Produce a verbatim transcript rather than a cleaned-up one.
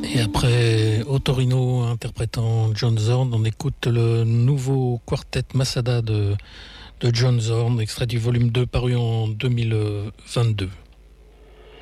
Et après Otorino interprétant John Zorn, on écoute le nouveau quartet Masada de, de John Zorn, extrait du volume deux paru en deux mille vingt-deux.